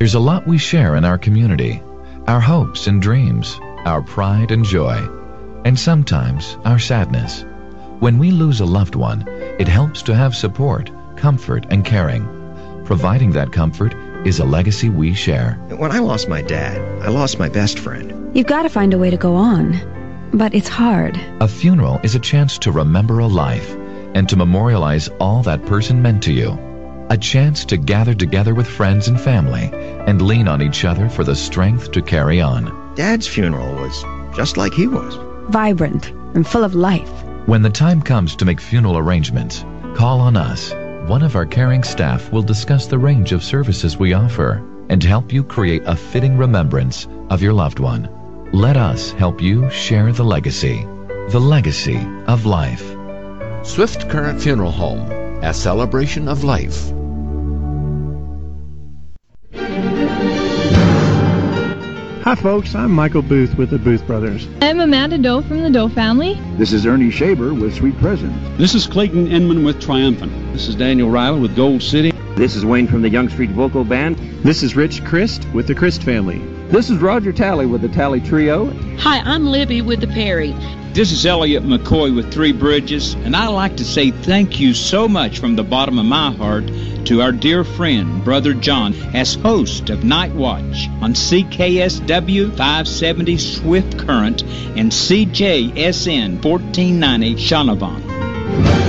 There's a lot we share in our community, our hopes and dreams, our pride and joy, and sometimes our sadness. When we lose a loved one, it helps to have support, comfort, and caring. Providing that comfort is a legacy we share. When I lost my dad, I lost my best friend. You've got to find a way to go on, but it's hard. A funeral is a chance to remember a life and to memorialize all that person meant to you. A chance to gather together with friends and family and lean on each other for the strength to carry on. Dad's funeral was just like he was. Vibrant and full of life. When the time comes to make funeral arrangements, call on us. One of our caring staff will discuss the range of services we offer and help you create a fitting remembrance of your loved one. Let us help you share the legacy of life. Swift Current Funeral Home, a celebration of life. Hi folks, I'm Michael Booth with the Booth Brothers. I'm Amanda Doe from the Doe family. This is Ernie Shaber with Sweet Present. This is Clayton Inman with Triumphant. This is Daniel Riley with Gold City. This is Wayne from the Young Street Vocal Band. This is Rich Christ with the Christ family. This is Roger Talley with the Talley Trio. Hi, I'm Libby with the Perry. This is Elliot McCoy with Three Bridges, and I'd like to say thank you so much from the bottom of my heart to our dear friend, Brother John, as host of Night Watch on CKSW 570 Swift Current and CJSN 1490 Shaunavon.